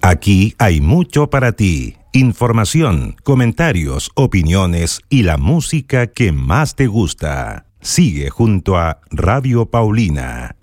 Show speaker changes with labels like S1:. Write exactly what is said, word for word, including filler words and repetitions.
S1: Aquí hay mucho para ti. Información, comentarios, opiniones y la música que más te gusta. Sigue junto a Radio Paulina.